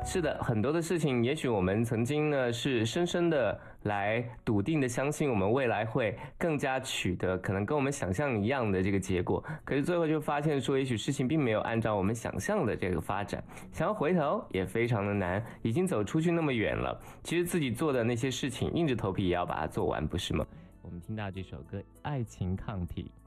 是的，很多的事情，也许我们曾经呢是深深的来笃定的相信，我们未来会更加取得可能跟我们想象一样的这个结果，可是最后就发现说，也许事情并没有按照我们想象的这个发展，想要回头也非常的难，已经走出去那么远了，其实自己做的那些事情，硬着头皮也要把它做完，不是吗？我们听到这首歌《爱情抗体》。